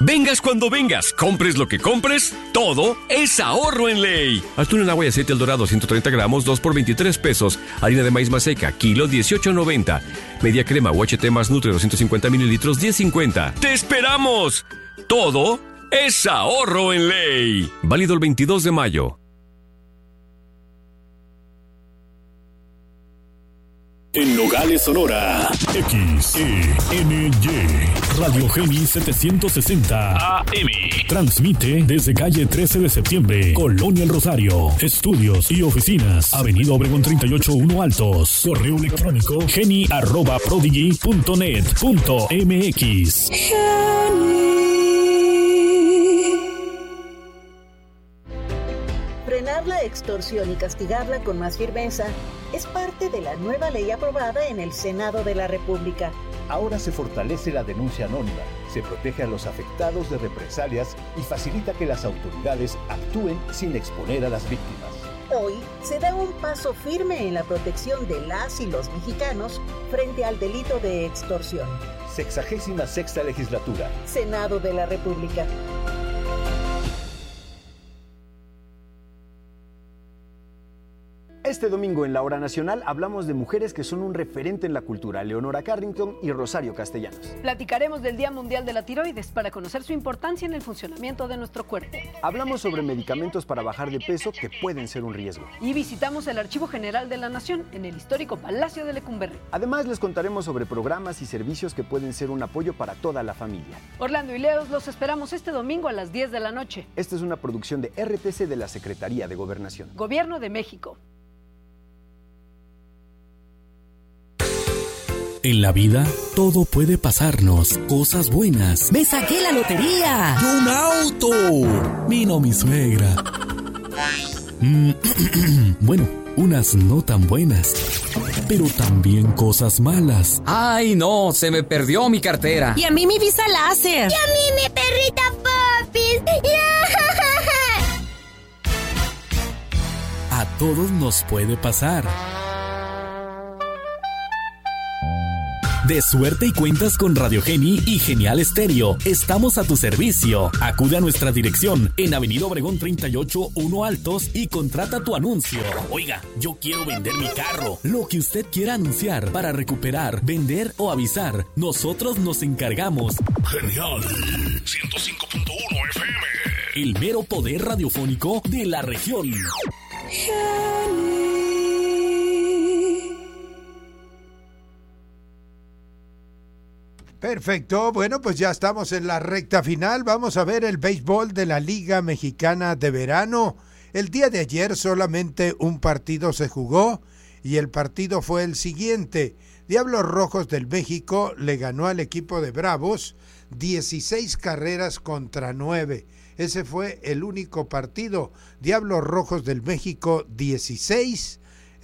Vengas cuando vengas, compres lo que compres, todo es ahorro en Ley. Atún en agua y aceite El Dorado 130 gramos, 2 por 23 pesos. Harina de maíz maseca, kilo 18.90. Media crema UHT más Nutre 250 mililitros, 10.50. ¡Te esperamos! Todo es ahorro en Ley. Válido el 22 de mayo. En Nogales, Sonora, XENY, Radio Geni 760 AM. Transmite desde calle 13 de septiembre, Colonia El Rosario. Estudios y oficinas, Avenida Obregón 38-1 Altos. Correo electrónico geni@prodigy.net.mx. Frenar la extorsión y castigarla con más firmeza es parte de la nueva ley aprobada en el Senado de la República. Ahora se fortalece la denuncia anónima, se protege a los afectados de represalias y facilita que las autoridades actúen sin exponer a las víctimas. Hoy se da un paso firme en la protección de las y los mexicanos frente al delito de extorsión. 66ª Legislatura. Senado de la República. Este domingo en la Hora Nacional hablamos de mujeres que son un referente en la cultura, Leonora Carrington y Rosario Castellanos. Platicaremos del Día Mundial de la Tiroides para conocer su importancia en el funcionamiento de nuestro cuerpo. Hablamos sobre medicamentos para bajar de peso que pueden ser un riesgo. Y visitamos el Archivo General de la Nación en el histórico Palacio de Lecumberri. Además les contaremos sobre programas y servicios que pueden ser un apoyo para toda la familia. Orlando y Leos los esperamos este domingo a las 10 de la noche. Esta es una producción de RTC de la Secretaría de Gobernación. Gobierno de México. En la vida, todo puede pasarnos. Cosas buenas. ¡Me saqué la lotería! ¡Y un auto! Vino mi suegra. Bueno, unas no tan buenas. Pero también cosas malas. ¡Ay, no! Se me perdió mi cartera. Y a mí mi visa láser. Y a mí mi perrita Popis. A todos nos puede pasar. De suerte y cuentas con Radio Geni y Genial Estéreo. Estamos a tu servicio. Acude a nuestra dirección en Avenida Obregón 38-1 Altos y contrata tu anuncio. Oiga, yo quiero vender mi carro. Lo que usted quiera anunciar para recuperar, vender o avisar, nosotros nos encargamos. Genial 105.1 FM. El mero poder radiofónico de la región. Perfecto, bueno, pues ya estamos en la recta final. Vamos a ver el béisbol de la Liga Mexicana de Verano. El día de ayer solamente un partido se jugó y el partido fue el siguiente. Diablos Rojos del México le ganó al equipo de Bravos 16 carreras contra 9. Ese fue el único partido. Diablos Rojos del México 16,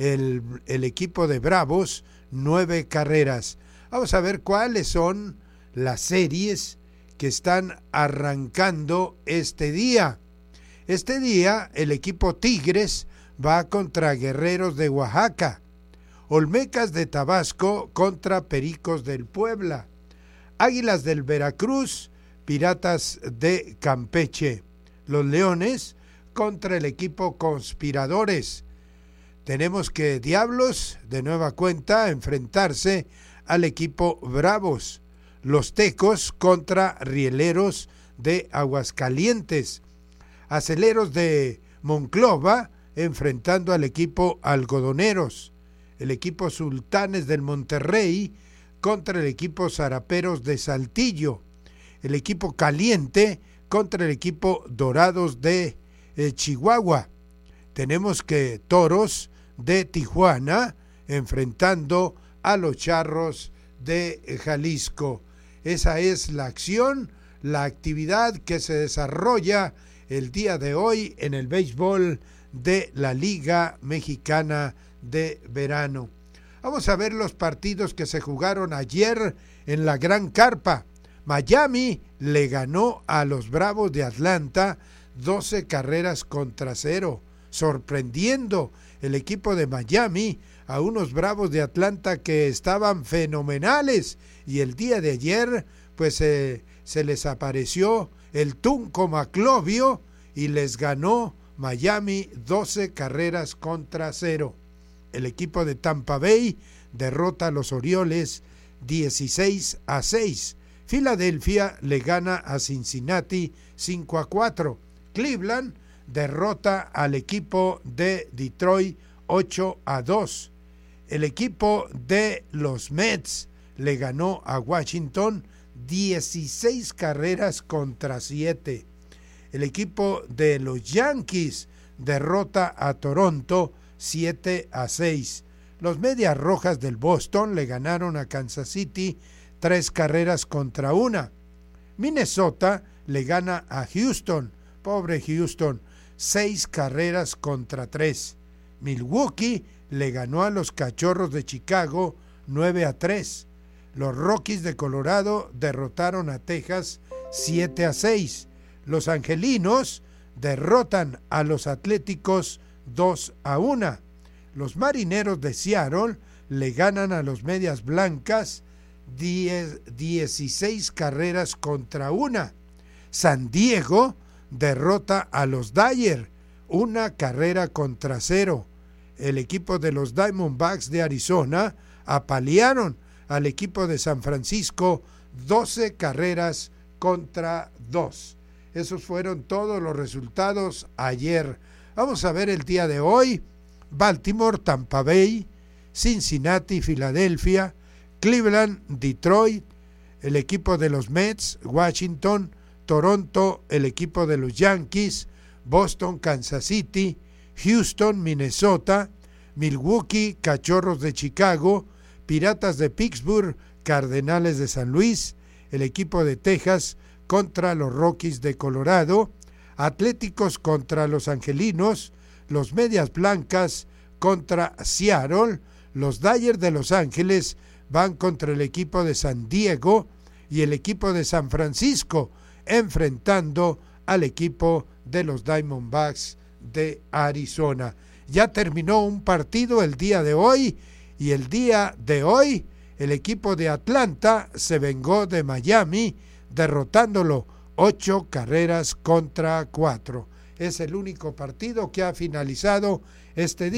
el equipo de Bravos 9 carreras. Vamos a ver cuáles son las series que están arrancando este día. Este día el equipo Tigres va contra Guerreros de Oaxaca, Olmecas de Tabasco contra Pericos del Puebla, Águilas del Veracruz, Piratas de Campeche, los Leones contra el equipo Conspiradores. Tenemos que Diablos de nueva cuenta enfrentarse al equipo Bravos, los Tecos contra Rieleros de Aguascalientes, Aceleros de Monclova enfrentando al equipo Algodoneros, el equipo Sultanes del Monterrey contra el equipo Zaraperos de Saltillo, el equipo Caliente contra el equipo Dorados de Chihuahua. Tenemos que Toros de Tijuana enfrentando a los Charros de Jalisco. Esa es la acción, la actividad que se desarrolla el día de hoy en el béisbol de la Liga Mexicana de Verano. Vamos a ver los partidos que se jugaron ayer en la Gran Carpa. Miami le ganó a los Bravos de Atlanta 12 carreras contra 0, sorprendiendo el equipo de Miami a unos Bravos de Atlanta que estaban fenomenales, y el día de ayer pues se les apareció el Tunco Maclovio y les ganó Miami 12 carreras contra 0. El equipo de Tampa Bay derrota a los Orioles 16-6. Filadelfia le gana a Cincinnati 5-4. Cleveland derrota al equipo de Detroit 8-2. El equipo de los Mets le ganó a Washington 16 carreras contra 7. El equipo de los Yankees derrota a Toronto 7-6. Los Medias Rojas del Boston le ganaron a Kansas City 3 carreras contra 1. Minnesota le gana a Houston, pobre Houston, 6 carreras contra 3. Milwaukee le ganó a los Cachorros de Chicago 9-3. Los Rockies de Colorado derrotaron a Texas 7-6. Los Angelinos derrotan a los Atléticos 2-1. Los Marineros de Seattle le ganan a los Medias Blancas 16 carreras contra 1. San Diego derrota a los Dodgers 1 carrera contra 0. El equipo de los Diamondbacks de Arizona apalearon al equipo de San Francisco 12 carreras contra 2. Esos fueron todos los resultados ayer. Vamos a ver el día de hoy. Baltimore, Tampa Bay, Cincinnati, Filadelfia, Cleveland, Detroit, el equipo de los Mets, Washington, Toronto, el equipo de los Yankees, Boston, Kansas City, Houston, Minnesota, Milwaukee, Cachorros de Chicago, Piratas de Pittsburgh, Cardenales de San Luis, el equipo de Texas contra los Rockies de Colorado, Atléticos contra los Angelinos, los Medias Blancas contra Seattle, los Dodgers de Los Ángeles van contra el equipo de San Diego y el equipo de San Francisco enfrentando al equipo de los Diamondbacks de Arizona. Ya terminó un partido el día de hoy y el día de hoy el equipo de Atlanta se vengó de Miami derrotándolo 8 carreras contra 4. Es el único partido que ha finalizado este día.